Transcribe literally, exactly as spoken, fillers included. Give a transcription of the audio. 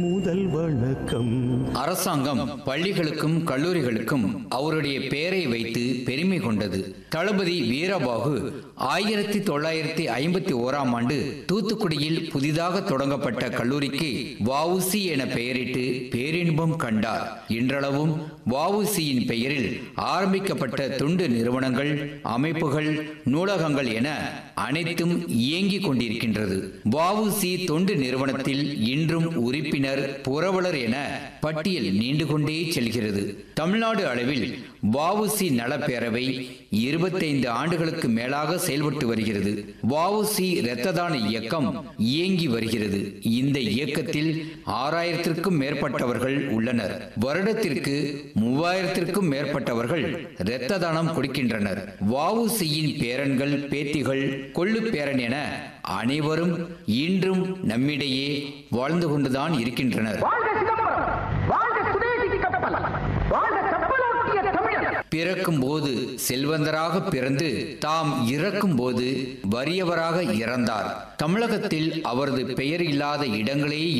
முதல் வணக்கம். அரசாங்கம் பள்ளிகளுக்கும் கல்லூரிகளுக்கும் அவருடைய பெயரை வைத்து பெருமை கொண்டது. தளபதி வீரபாகு ஆயிரத்தி தொள்ளாயிரத்தி ஐம்பத்தி ஓராம் ஆண்டு தூத்துக்குடியில் புதிதாக தொடங்கப்பட்ட கல்லூரிக்கு வஉசி என பெயரிட்டு பேரின்பம் கண்டார். இன்றளவும் வஉசியின் பெயரில் ஆரம்பிக்கப்பட்ட தொண்டு நிறுவனங்கள், அமைப்புகள், நூலகங்கள் என அனைத்தும் இயங்கிக் கொண்டிருக்கின்றது. வஉசி தொண்டு நிறுவனத்தில் இன்றும் உறுப்பினர், புரவலர் என பட்டியல் நீண்டு கொண்டே செல்கிறது. தமிழ்நாடு அளவில் வஉசி நலப்பேரவை இருபத்தைந்து ஆண்டுகளுக்கு மேலாக செயல்பட்டு வருகிறது. வஉசி இரத்த தான இயக்கம் இயங்கி வருகிறது. இந்த இயக்கத்தில் ஆறாயிரத்திற்கும் மேற்பட்டவர்கள் உள்ளனர். வருடத்திற்கு மூவாயிரத்திற்கும் மேற்பட்டவர்கள் இரத்த தானம் கொடுக்கின்றனர். வஉசியின் பேரன்கள், பேத்திகள், கொள்ளு பேரன் என அனைவரும் இன்றும் நம்மிடையே வாழ்ந்து கொண்டுதான் இருக்கின்றனர். பிறக்கும் போது செல்வந்தராக பிறந்து தாம் இறக்கும் போது வறியவராக இறந்தார். தமிழகத்தில் அவரது பெயர் இல்லாத இடங்களே